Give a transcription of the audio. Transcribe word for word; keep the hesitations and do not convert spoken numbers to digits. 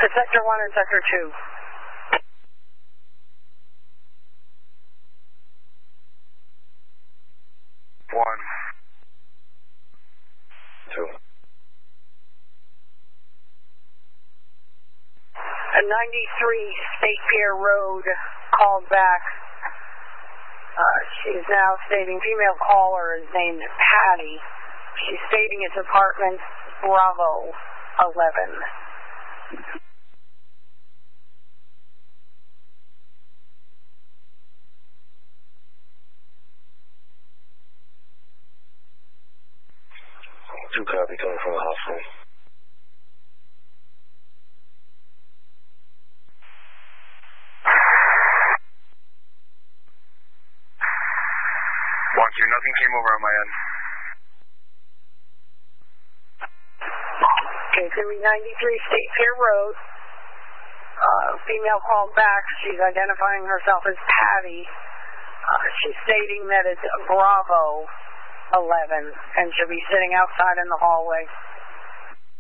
To Sector one and Sector two. One. Two. A ninety-three State Pier Road called back. Uh, she's now stating, female caller is named Patty. She's stating it's apartment Bravo eleven. Two copy coming from the hospital. One, two, nothing came over on my end. Okay, it's going to be ninety-three State Pier Road. Uh, female called back. She's identifying herself as Patty. Uh, she's stating that it's Bravo eleven, and she'll be sitting outside in the hallway.